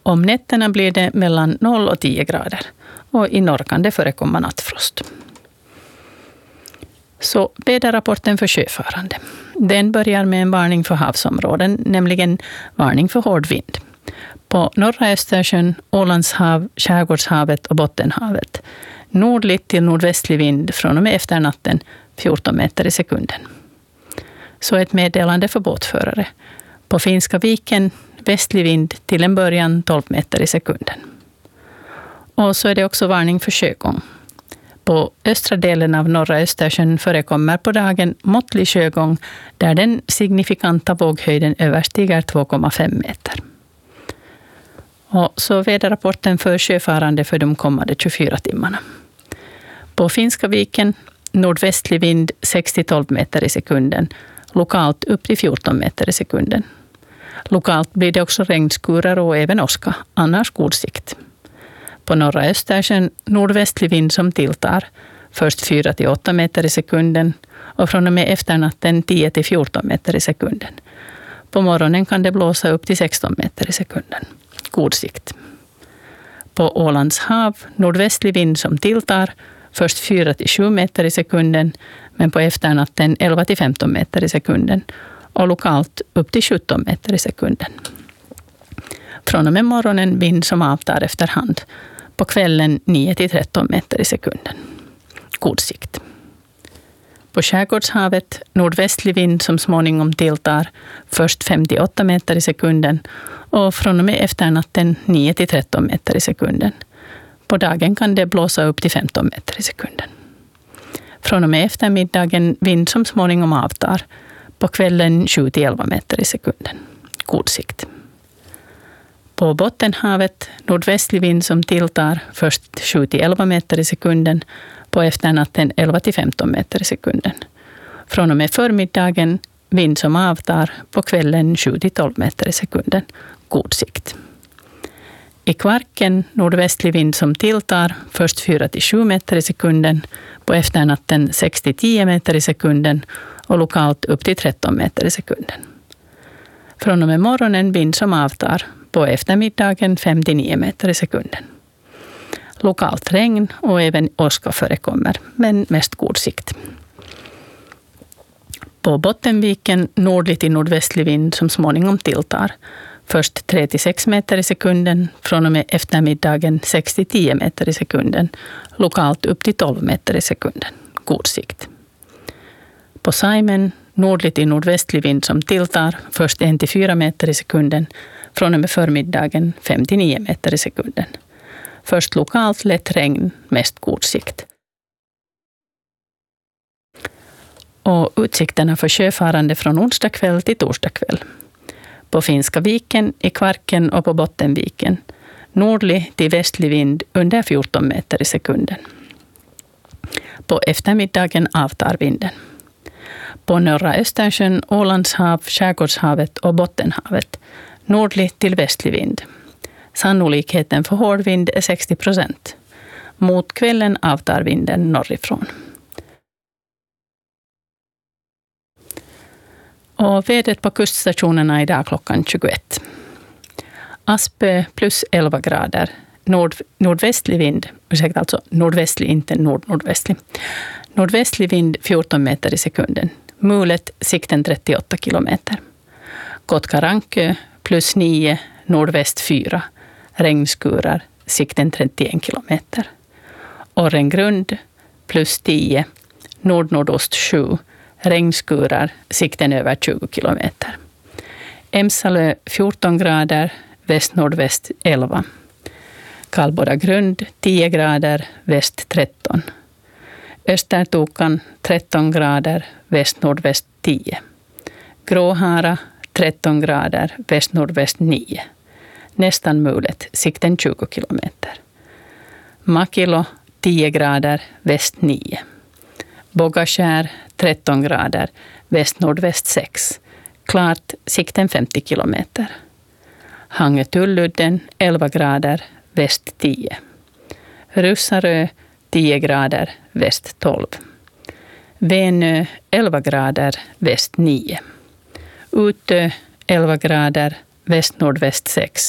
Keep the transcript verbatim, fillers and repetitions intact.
Om nätterna blir det mellan noll och tio grader och i norr kan det förekomma nattfrost. Så väderrapporten för sjöfarande. Den börjar med en varning för havsområden, nämligen varning för hård vind. På norra Östersjön, Ålandshav, Skärgårdshavet och Bottenhavet. Nordligt till nordvästlig vind från och med efter natten fjorton meter i sekunden. Så ett meddelande för båtförare. På Finska viken västlig vind till en början tolv meter i sekunden. Och så är det också varning för sjögång. På östra delen av norra Östersjön förekommer på dagen måttlig sjögång där den signifikanta våghöjden överstiger två komma fem meter. Och så väderrapporten för sjöfarande för de kommande tjugofyra timmarna. På Finska viken nordvästlig vind sex till tolv meter i sekunden, lokalt upp till fjorton meter i sekunden. Lokalt blir det också regnskurar och även åska, annars god sikt. På norra Östersjön nordvästlig vind som tilltar, först fyra till åtta meter i sekunden och från och med efternatten tio till fjorton meter i sekunden. På morgonen kan det blåsa upp till sexton meter i sekunden. God sikt. På Ålands hav nordvästlig vind som tilltar, först fyra till sju meter i sekunden, men på efternatten elva till femton meter i sekunden och lokalt upp till sjutton meter i sekunden. Från och med morgonen vind som avtar efterhand. På kvällen nio till tretton meter i sekunden. God sikt. På Skärgårdshavet nordvästlig vind som småningom tilltar, först fem till åtta meter i sekunden och från och med efternatten nio till tretton meter i sekunden. På dagen kan det blåsa upp till femton meter i sekunden. Från och med eftermiddagen vind som småningom avtar, på kvällen sju till elva meter i sekunden. God sikt. På Bottenhavet nordvästlig vind som tilltar, först sju till elva meter i sekunden, på efternatten elva till femton meter i sekunden. Från och med förmiddagen vind som avtar, på kvällen sju till tolv meter i sekunden. God sikt. I Kvarken nordvästlig vind som tilltar, först fyra till sju meter i sekunden, på efternatten sex till tio meter i sekunden och lokalt upp till tretton meter i sekunden. Från och med morgonen vind som avtar, på eftermiddagen fem till nio meter i sekunden. Lokalt regn och även åska förekommer, men mest god sikt. På Bottenviken nordlig till nordvästlig vind som småningom tilltar, först tre till sex meter i sekunden, från och med eftermiddagen sex till tio meter i sekunden, lokalt upp till tolv meter i sekunden. God sikt. På Saimen nordlig till nordvästlig vind som tilltar, först en till fyra meter i sekunden, från och med förmiddagen fem till nio meter i sekunden. Först lokalt lätt regn, mest god sikt. Och utsikterna för sjöfarande från onsdag kväll till torsdag kväll. På Finska viken, i Kvarken och på Bottenviken. Nordlig till västlig vind under fjorton meter i sekunden. På eftermiddagen avtar vinden. På norra Östersjön, Ålandshav, Skärgårdshavet och Bottenhavet. Nordlig till västlig vind. Sannolikheten för hård vind är sextio procent. Mot kvällen avtar vinden norrifrån. Och vädret på kuststationerna idag klockan tjugoett. Aspö plus elva grader. Nord, nordvästlig vind, ursäkta alltså nordvästlig, inte nord-nordvästlig. Nordvästlig vind fjorton meter i sekunden. Mulet sikten trettioåtta kilometer. Kotkarankö plus nio, nordväst fyra. Regnskurar, sikten trettioen kilometer. Orrengrund plus tio, nord-nordost sju. Regnskurar, sikten över tjugo kilometer. Emsalö fjorton grader, väst-nordväst elva. Kallboda grund tio grader, väst tretton. Östertokan tretton grader, väst-nordväst tio. Gråhara tretton grader, väst-nordväst nio. Nästan mulet, sikten tjugo kilometer. Makilo tio grader, väst nio. Bogaskär tretton grader, väst-nordväst sex. Klart, sikten femtio kilometer. Hangetulludden elva grader, väst tio. Russarö tio grader, väst tolv. Venö elva grader, väst nio. Utö elva grader, väst-nordväst sex.